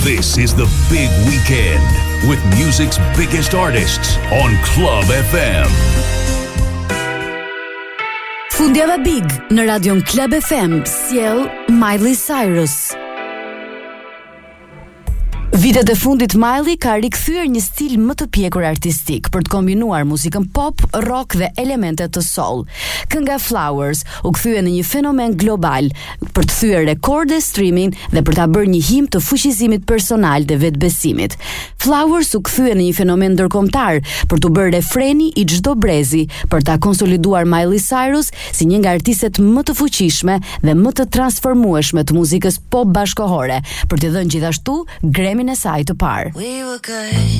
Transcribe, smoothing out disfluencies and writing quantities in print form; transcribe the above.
This is the big weekend with music's biggest artists on Club FM. Fundjava Big në radion Club FM sjell Miley Cyrus. Vitet e fundit Miley ka rikthyer një stil më të pjekur artistik për të kombinuar muzikën pop, rock dhe elemente të soul. Kënga Flowers u kthye në një fenomen global për të thyer rekorde streaming dhe për ta bërë një him të fuqizimit personal dhe vetbesimit. Flowers u kthye në një fenomen ndërkombëtar për të bërë refreni i çdo brezi për ta konsoliduar Miley Cyrus si një nga artistet më të fuqishme dhe më të transformueshme të muzikës pop bashkëkohore, për t'i dhënë gjithashtu Grammy e saj të parë. We were good